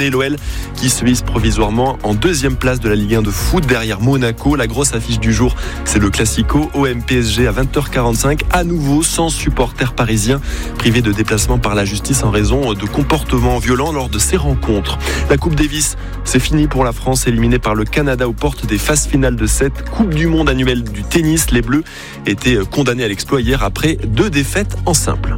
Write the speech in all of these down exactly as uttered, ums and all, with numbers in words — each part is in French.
Lyonnais, l'O L qui se hisse provisoirement en deuxième place de la Ligue un de foot derrière Monaco. La grosse affiche du jour, c'est le Classico O M P S G à vingt heures quarante-cinq, à nouveau sans supporters parisiens, privés de déplacement par la justice en raison de comportements violents lors de ces rencontres. La Coupe Davis, c'est fini pour la France, éliminée par le Canada aux portes des phases finales de cette Coupe du monde annuelle du tennis. Les Bleus étaient condamnés à l'exploit hier après deux défaites en simple.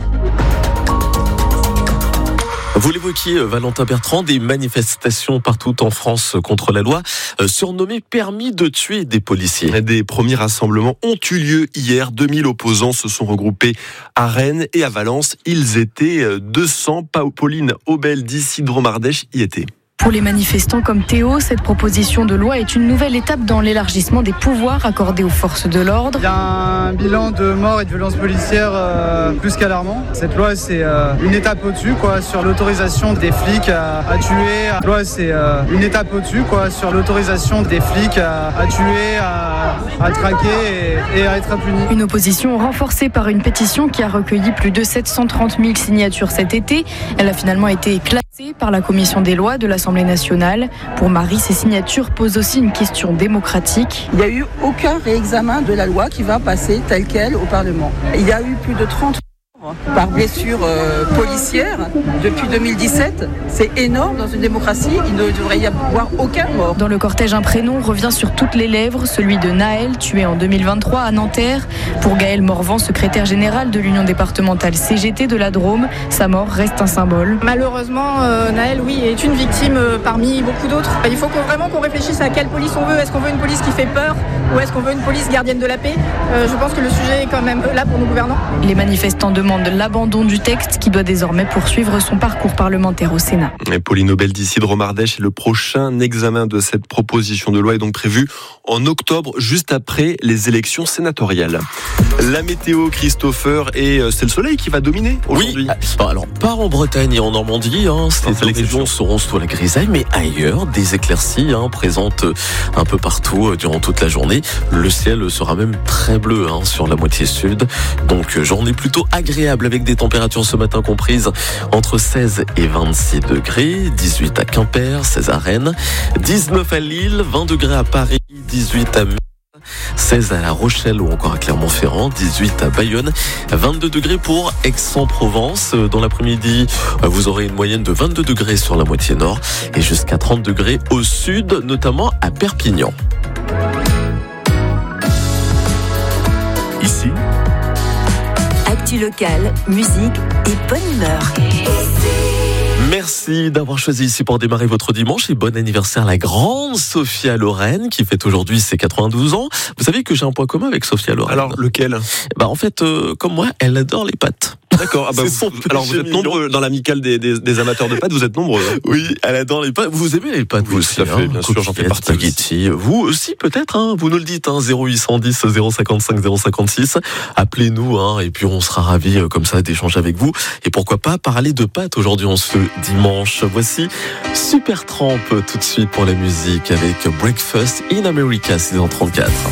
Vous l'évoquiez, Valentin Bertrand, des manifestations partout en France contre la loi, euh, surnommée permis de tuer des policiers. Des premiers rassemblements ont eu lieu hier. deux mille opposants se sont regroupés à Rennes et à Valence. Ils étaient deux cents. Pauline Aubel d'Isidro Mardèche y était. Pour les manifestants comme Théo, cette proposition de loi est une nouvelle étape dans l'élargissement des pouvoirs accordés aux forces de l'ordre. Il y a un bilan de morts et de violences policières euh, plus qu'alarmant. Cette loi, c'est euh, une étape au-dessus quoi, sur l'autorisation des flics à, à tuer. Cette loi, c'est euh, une étape au-dessus quoi, sur l'autorisation des flics à, à tuer, à, à traquer et, et à être impunis. Une opposition renforcée par une pétition qui a recueilli plus de sept cent trente mille signatures cet été. Elle a finalement été classée par la commission des lois de l'Assemblée nationale. Pour Marie, ces signatures posent aussi une question démocratique. Il n'y a eu aucun réexamen de la loi qui va passer telle qu'elle au Parlement. Il y a eu plus de trente par blessure euh, policière depuis deux mille dix-sept. C'est énorme dans une démocratie. Il ne devrait y avoir aucun mort. Dans le cortège, un prénom revient sur toutes les lèvres, celui de Naël, tué en deux mille vingt-trois à Nanterre. Pour Gaël Morvan, secrétaire général de l'Union départementale C G T de la Drôme, sa mort reste un symbole. Malheureusement, euh, Naël, oui, est une victime euh, parmi beaucoup d'autres. Il faut qu'on, vraiment qu'on réfléchisse à quelle police on veut. Est-ce qu'on veut une police qui fait peur ou est-ce qu'on veut une police gardienne de la paix ? euh, Je pense que le sujet est quand même là pour nos gouvernants. Les manifestants demandent l'abandon du texte qui doit désormais poursuivre son parcours parlementaire au Sénat. Et Pauline Aubel d'Isidro Mardèche, le prochain examen de cette proposition de loi est donc prévu en octobre, juste après les élections sénatoriales. La météo, Christopher, et c'est le soleil qui va dominer aujourd'hui. Oui, alors pas en Bretagne et en Normandie, hein, ces régions seront sous la grisaille, mais ailleurs, des éclaircies hein, présentes un peu partout durant toute la journée. Le ciel sera même très bleu hein, sur la moitié sud, donc journée plutôt agréable avec des températures ce matin comprises entre seize et vingt-six degrés, dix-huit à Quimper, seize à Rennes, dix-neuf à Lille, vingt degrés à Paris, dix-huit à Metz, seize à La Rochelle ou encore à Clermont-Ferrand, dix-huit à Bayonne, vingt-deux degrés pour Aix-en-Provence. Dans l'après-midi, vous aurez une moyenne de vingt-deux degrés sur la moitié nord et jusqu'à trente degrés au sud, notamment à Perpignan. Ici, actu locale, musique et bonne humeur. Merci d'avoir choisi ici pour démarrer votre dimanche et bon anniversaire à la grande Sophia Loren qui fête aujourd'hui ses quatre-vingt-douze ans. Vous savez que j'ai un point commun avec Sophia Loren. Alors lequel ? Bah en fait, euh, comme moi, elle adore les pâtes. D'accord. Ah bah vous, alors vous êtes nombreux dans l'amicale des, des, des amateurs de pâtes. Vous êtes nombreux. Hein. Oui, elle adore les pâtes. Vous aimez les pâtes, oui, vous aussi, tout à fait, hein, bien sûr, j'en fais partie. Spaghetti. Vous aussi, peut-être. Hein, vous nous le dites. Hein, zéro huit cent dix zéro cinquante-cinq zéro cinquante-six. Appelez-nous, hein, et puis on sera ravis euh, comme ça d'échanger avec vous. Et pourquoi pas parler de pâtes aujourd'hui, en ce dimanche. Voici Supertramp tout de suite pour la musique avec Breakfast in America six heures trente-quatre.